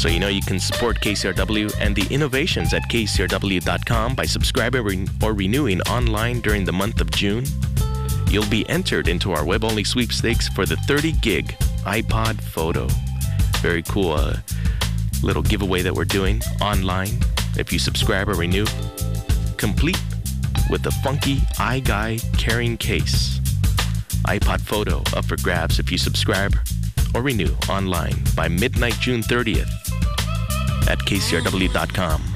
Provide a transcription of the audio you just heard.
So you can support KCRW and the innovations at kcrw.com by subscribing or renewing online during the month of June. You'll be entered into our web-only sweepstakes for the 30-gig iPod Photo. Very cool little giveaway that we're doing online if you subscribe or renew. Complete with the funky iGuy carrying case. iPod Photo up for grabs if you subscribe or renew online by midnight June 30th at kcrw.com.